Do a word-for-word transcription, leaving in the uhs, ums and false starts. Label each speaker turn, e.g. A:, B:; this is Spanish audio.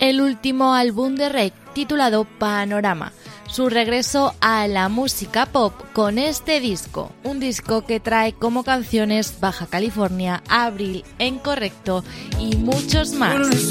A: el último álbum de Rake titulado Panorama, su regreso a la música pop con este disco, un disco que trae como canciones Baja California, Abril, Incorrecto y muchos más.